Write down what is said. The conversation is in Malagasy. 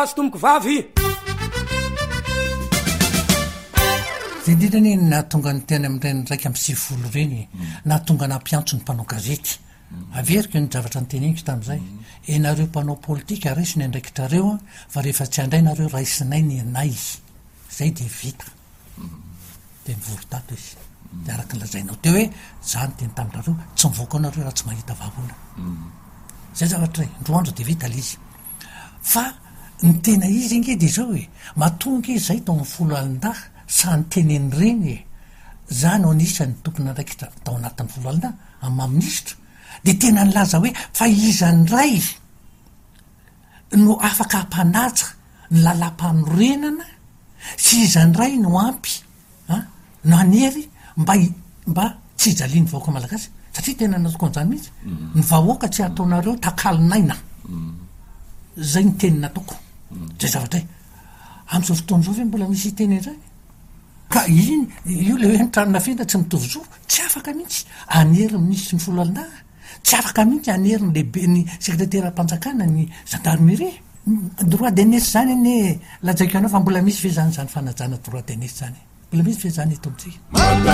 tomoko vavy zay indrindrany nahatonga ny teny amin'ireny raiky amby sivifolo reny nahatonga nampiantso ny mpanao gazety averiko ny zavatra nyteneniko tamin'izay enareo mpanao politika raisiny andraikitrareo fa rehefa tsy andray nareo raisinay ny anay zay de vita de mivorotato izy de araky nylazainao teo hoe zany teny taminareo tsy mivoaka anareo raha tsy mahita vavona zay zavatra ndroandro de vita lizy fa ny tena izy inge de zao hoe matonga izy zay tao amin'ny folo alin-dah sany teneny reny zany o anisany tokony andraikitra tao anatin'ny folo alin-dah amin'ny maministra de tena nylaza hoe fa izany ray no afaka hampanaja ny lalam-panorenana sy izany ray no ampy no anery mba tsy ijaliany vahoaka malagasy satria tena natoko an'izany mihitsy ny vahoaka tsy ataonareo takalinaina zay ny teny nataoko zay zavatray am'izao fotoan'izao ve mbola misy teny zay ka iny io le hoe nitranona fenta tsy mitovy zo tsy afaka mihitsy anery misy ny folo alin-dah tsy afaka mihitsy anery ny lehibe ny sekretera-mpanjakana ny gendarmerie droit de nesse zany ane lajaiko anao fa mbola misy fe zany fanajana droit de nesse zany mbola misy fe zany eto amintsika